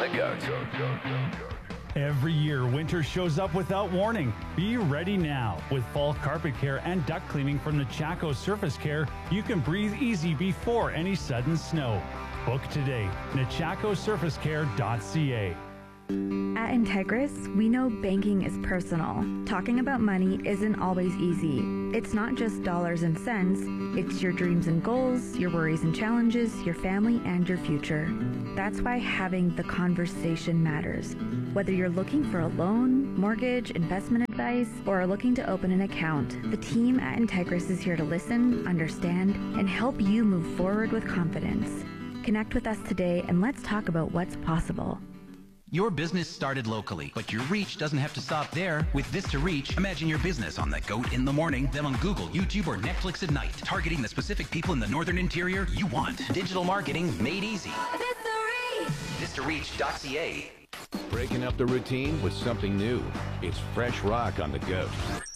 the Goat. Every year, winter shows up without warning. Be ready now. With fall carpet care and duct cleaning from Nechako Surface Care, you can breathe easy before any sudden snow. Book today. NechacoSurfaceCare.ca. At Integris, we know banking is personal. Talking about money isn't always easy. It's not just dollars and cents. It's your dreams and goals, your worries and challenges, your family, and your future. That's why having the conversation matters. Whether you're looking for a loan, mortgage, investment advice, or are looking to open an account, the team at Integris is here to listen, understand, and help you move forward with confidence. Connect with us today and let's talk about what's possible. Your business started locally, but your reach doesn't have to stop there. With Vista Reach, imagine your business on the Goat in the morning, then on Google, YouTube, or Netflix at night, targeting the specific people in the northern interior you want. Digital marketing made easy. VistaReach.ca. Breaking up the routine with something new. It's Fresh Rock on the Goat.